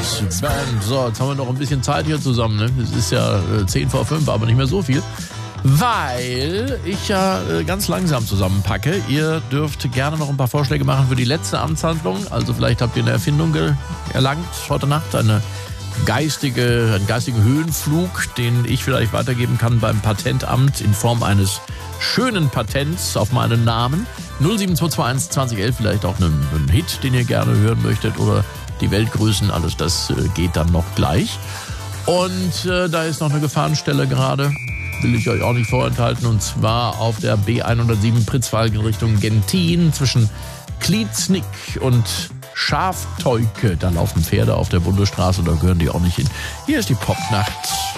Band. So, jetzt haben wir noch ein bisschen Zeit hier zusammen. Ne? Es ist ja 10 vor 5, aber nicht mehr so viel. Weil ich ja ganz langsam zusammenpacke. Ihr dürft gerne noch ein paar Vorschläge machen für die letzte Amtshandlung. Also vielleicht habt ihr eine Erfindung erlangt heute Nacht. Einen geistigen Höhenflug, den ich vielleicht weitergeben kann beim Patentamt in Form eines schönen Patents auf meinen Namen. 07221 2011, vielleicht auch einen Hit, den ihr gerne hören möchtet oder die Welt grüßen. Alles das geht dann noch gleich. Und da ist noch eine Gefahrenstelle gerade. Will ich euch auch nicht vorenthalten, und zwar auf der B107 Pritzwalk in Richtung Gentin zwischen Klietznick und Schafteuke. Da laufen Pferde auf der Bundesstraße, da gehören die auch nicht hin. Hier ist die Popnacht.